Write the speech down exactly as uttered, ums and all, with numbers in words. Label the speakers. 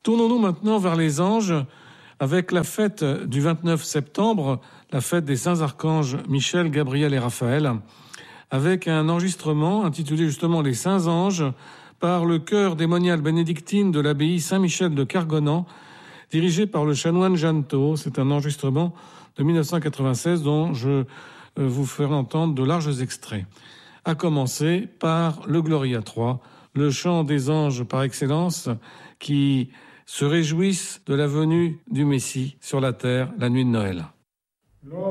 Speaker 1: Tournons-nous maintenant vers les anges avec la fête du vingt-neuf septembre, la fête des saints archanges Michel, Gabriel et Raphaël, avec un enregistrement intitulé justement Les Saints Anges par le chœur des moniales bénédictines de l'abbaye Saint-Michel de Cargonan, dirigé par le chanoine Jeannetot. C'est un enregistrement de mille neuf cent quatre-vingt-seize dont je vous ferai entendre de larges extraits. À commencer par le Gloria trois, le chant des anges par excellence qui se réjouissent de la venue du Messie sur la terre la nuit de Noël.